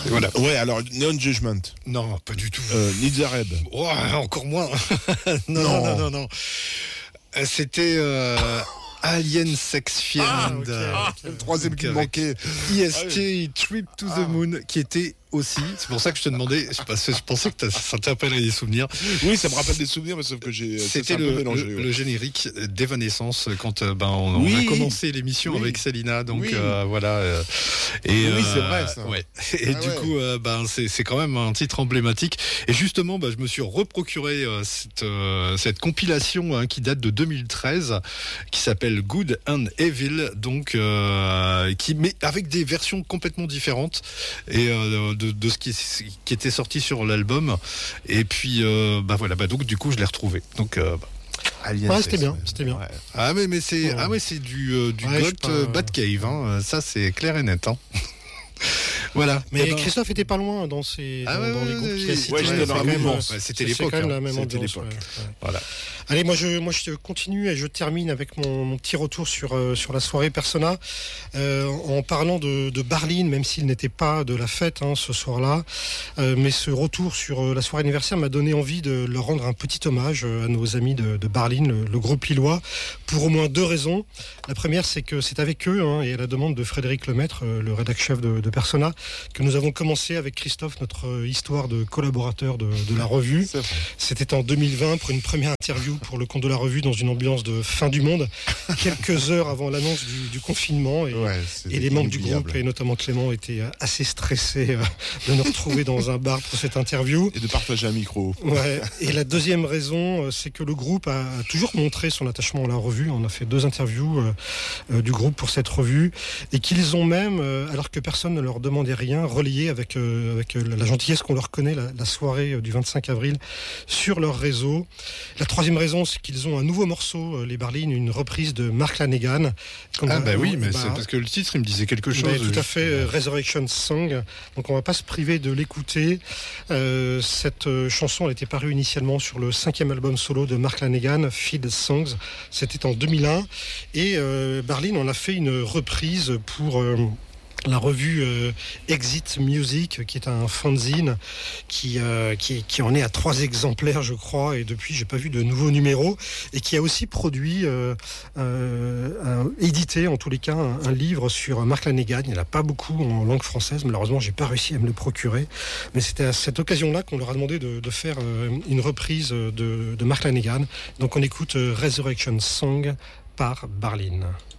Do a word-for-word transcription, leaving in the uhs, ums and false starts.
Voilà. Ouais, alors Neon Judgment. Non, pas du tout. Euh, Nizareb. Oh, encore moins. non, non, non, non, non. C'était euh, Alien Sex Fiend. Ah, okay. ah, le troisième qui me manquait. E S T, Trip to the Moon, qui était aussi, c'est pour ça que je te demandais, parce que je pensais que ça t'appellerait des souvenirs. Oui, ça me rappelle des souvenirs, mais sauf que j'ai. C'était le, mélangé, le, ouais. le générique d'Evanescence quand ben, on, oui. on a commencé l'émission oui. avec Célina, donc oui. euh, voilà. Euh, et, oui, euh, c'est vrai ça. Ouais. Et ah, du ouais. coup, euh, ben, c'est, c'est quand même un titre emblématique. Et justement, ben, je me suis reprocuré euh, cette, euh, cette compilation hein, qui date de deux mille treize, qui s'appelle Good and Evil, donc, euh, qui, mais avec des versions complètement différentes. Et euh, De, de ce qui, qui était sorti sur l'album, et puis euh, bah voilà, bah donc du coup je l'ai retrouvé. Donc euh, bah. Alien, ouais, c'était bien, c'était bien. Ouais. Ah mais mais c'est ouais. ah mais c'est du euh, du ouais, Goth pas... Batcave, hein. Ça c'est clair et net. Hein. Voilà. Mais ben... Christophe était pas loin dans ces ah dans, ouais, dans les groupes. Ouais, ouais, c'était dans la mouvance. Ouais, c'était l'époque. C'est quand même hein. la même c'était ambiance. l'époque. Ouais, ouais. Voilà. Allez, moi je moi je continue et je termine avec mon, mon petit retour sur euh, sur la soirée Persona euh, en parlant de, de Barline, même s'il n'était pas de la fête hein, ce soir-là, euh, mais ce retour sur euh, la soirée anniversaire m'a donné envie de leur rendre un petit hommage euh, à nos amis de, de Barline, le, le groupe lillois, pour au moins deux raisons. La première, c'est que c'est avec eux hein, et à la demande de Frédéric Lemaître, euh, le rédac chef de, de Persona, que nous avons commencé avec Christophe notre euh, histoire de collaborateur de, de la revue. C'était en deux mille vingt pour une première interview pour le compte de la revue dans une ambiance de fin du monde, quelques heures avant l'annonce du, du confinement et, ouais, et les membres du groupe et notamment Clément étaient assez stressés euh, de nous retrouver dans un bar pour cette interview et de partager un micro. Ouais. Et la deuxième raison, c'est que le groupe a toujours montré son attachement à la revue. On a fait deux interviews euh, euh, du groupe pour cette revue et qu'ils ont même, euh, alors que personne ne leur demandait rien, relayé avec euh, avec la gentillesse qu'on leur connaît la, la soirée du vingt-cinq avril sur leur réseau. La troisième raison, c'est qu'ils ont un nouveau morceau, les Barline, une reprise de Mark Lanegan. Ah bah oui, mais bah, c'est parce que le titre, il me disait quelque chose. Bah, tout à fait, euh, Resurrection Song. Donc on va pas se priver de l'écouter. Euh, cette euh, chanson, elle était parue initialement sur le cinquième album solo de Mark Lanegan, Field Songs. C'était en deux mille un. Et euh, Barline en a fait une reprise pour... Euh, la revue euh, Exit Music, qui est un fanzine qui, euh, qui, qui en est à trois exemplaires, je crois, et depuis, j'ai pas vu de nouveaux numéros, et qui a aussi produit, euh, euh, un, édité, en tous les cas, un, un livre sur Mark Lanegan. Il n'y en a pas beaucoup en langue française, malheureusement, j'ai pas réussi à me le procurer, mais c'était à cette occasion-là qu'on leur a demandé de, de faire euh, une reprise de, de Mark Lanegan. Donc on écoute euh, Resurrection Song par Barline.